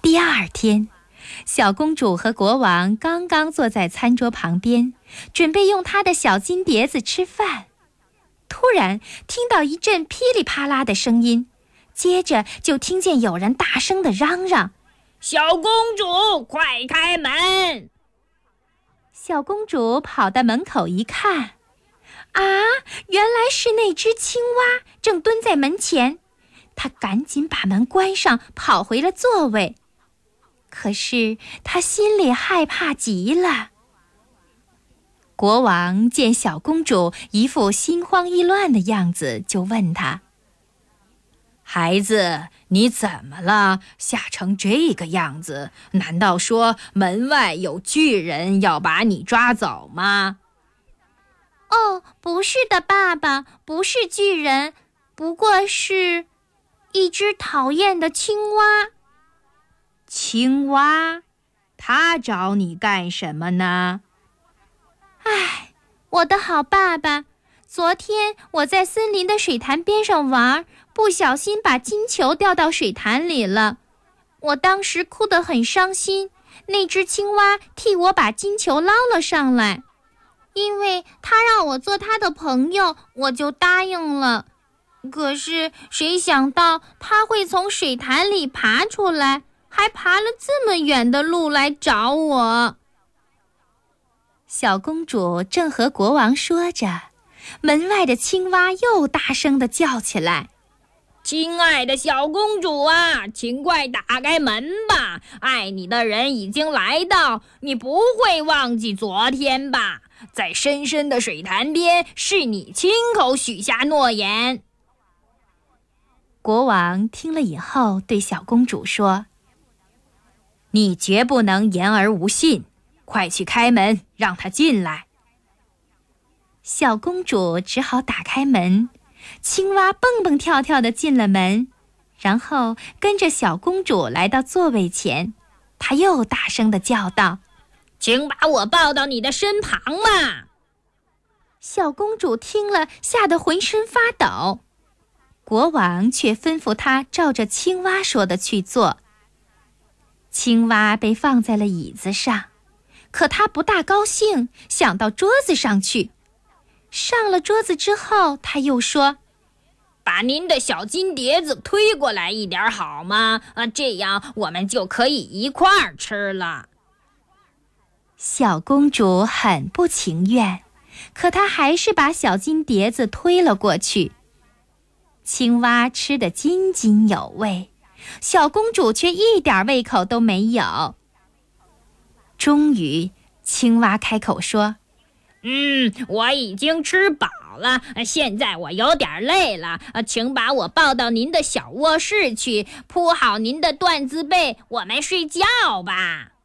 第二天，小公主和国王刚刚坐在餐桌旁边，准备用她的小金碟子吃饭，突然听到一阵噼里啪啦的声音，接着就听见有人大声地嚷嚷：“ 小公主，快开门！” 小公主跑到门口一看，啊，原来是那只青蛙正蹲在门前。她赶紧把门关上，跑回了座位。可是她心里害怕极了。国王见小公主一副心慌意乱的样子，就问她：“ 孩子，你怎么了？吓成这个样子？难道说门外有巨人要把你抓走吗？”“ 哦，不是的，爸爸，不是巨人，不过是一只讨厌的青蛙。”“ 青蛙？它找你干什么呢？”“ 唉，我的好爸爸，昨天我在森林的水潭边上玩，不小心把金球掉到水潭里了。我当时哭得很伤心，那只青蛙替我把金球捞了上来。因为他让我做他的朋友，我就答应了。可是谁想到他会从水潭里爬出来，还爬了这么远的路来找我。”小公主正和国王说着，门外的青蛙又大声地叫起来：“ 亲爱的小公主啊，请快打开门吧！爱你的人已经来到，你不会忘记昨天吧？在深深的水潭边，是你亲口许下诺言。” 国王听了以后，对小公主说：“ 你绝不能言而无信，快去开门，让他进来。” 小公主只好打开门，青蛙蹦蹦跳跳地进了门，然后跟着小公主来到座位前。她又大声地叫道：“ 请把我抱到你的身旁嘛！” 小公主听了，吓得浑身发抖。国王却吩咐她照着青蛙说的去做。青蛙被放在了椅子上，可她不大高兴，想到桌子上去。上了桌子之后，她又说：“ 把您的小金碟子推过来一点好吗？这样我们就可以一块儿吃了。” 小公主很不情愿，可她还是把小金碟子推了过去。青蛙吃得津津有味，小公主却一点胃口都没有。终于，青蛙开口说：“ 我已经吃饱了，现在我有点累了，请把我抱到您的小卧室去，铺好您的缎子被，我们睡觉吧。”